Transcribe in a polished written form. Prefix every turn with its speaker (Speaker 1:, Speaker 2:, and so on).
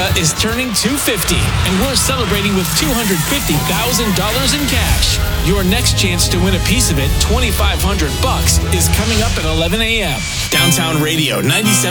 Speaker 1: America is turning 250, and we're celebrating with $250,000 in cash. Your next chance to win a piece of it, $2,500, is coming up at 11 a.m. Downtown Radio 97.